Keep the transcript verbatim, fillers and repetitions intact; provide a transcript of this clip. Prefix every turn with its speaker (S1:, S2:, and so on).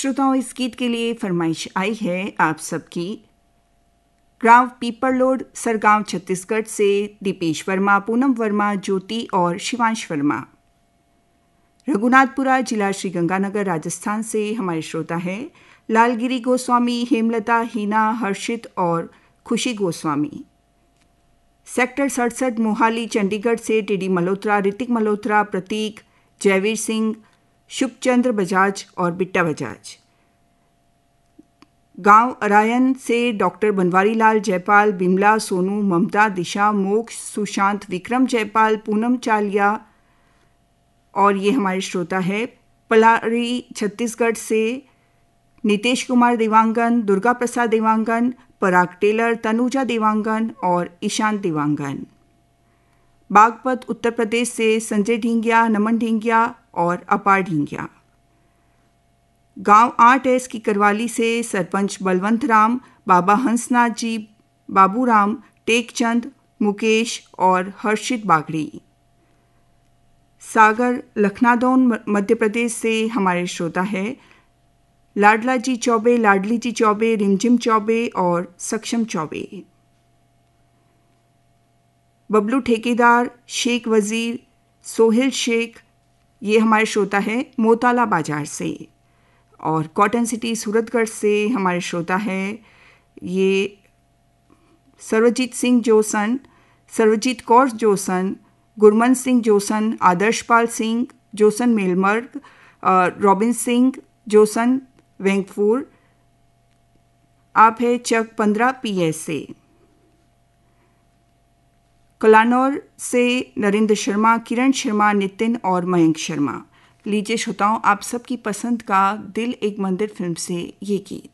S1: श्रोताओं, इस गीत के लिए फरमाइश आई है आप सबकी ग्राम पीपरलोड, सरगांव, छत्तीसगढ़ से दीपेश वर्मा, पूनम वर्मा, ज्योति और शिवांश वर्मा। रघुनाथपुरा, जिला श्रीगंगानगर, राजस्थान से हमारे श्रोता है लालगिरी गोस्वामी, हेमलता, हीना, हर्षित और खुशी गोस्वामी। सेक्टर सड़सठ, मोहाली, चंडीगढ़ से टीडी मल्होत्रा, ऋतिक मल्होत्रा, प्रतीक, जयवीर सिंह, शुभचंद्र बजाज और बिट्टा बजाज। गांव अरायन से डॉक्टर बनवारी लाल जयपाल, बिमला, सोनू, ममता, दिशा, मोक्ष, सुशांत, विक्रम जयपाल, पूनम चालिया। और ये हमारे श्रोता है पलारी, छत्तीसगढ़ से नीतीश कुमार देवांगन, दुर्गा प्रसाद देवांगन, पराग टेलर, तनुजा देवांगन और ईशान देवांगन। बागपत, उत्तर प्रदेश से संजय ढींगिया, नमन ढींगिया और अपार ढींगिया। गांव आठ एस की करवाली से सरपंच बलवंत राम, बाबा हंसनाथ जी, बाबूराम, टेकचंद, मुकेश और हर्षित बागड़ी। सागर, लखनादौन, मध्य प्रदेश से हमारे श्रोता है लाडला जी चौबे, लाडली जी चौबे, रिमझिम चौबे और सक्षम चौबे। बबलू ठेकेदार, शेख वजीर, सोहेल शेख, ये हमारे श्रोता है मोताला बाजार से। और कॉटन सिटी, सूरतगढ़ से हमारे श्रोता है ये Sarvjeet Singh Jason, Sarvjeet Kaur Jason, Gurman Singh Jason, आदर्शपाल Singh Jason मेलमर्ग, robin Singh Jason वेंगफूर। आप है चक पंद्रह पी एस से। कलानौर से नरेंद्र शर्मा, किरण शर्मा, नितिन और मयंक शर्मा। लीजिए श्रोताओं, आप सबकी पसंद का दिल एक मंदिर फिल्म से ये गीत।